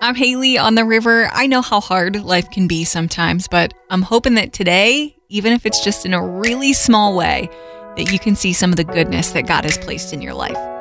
I'm Haley on the river. I know how hard life can be sometimes, but I'm hoping that today, even if it's just in a really small way, that you can see some of the goodness that God has placed in your life.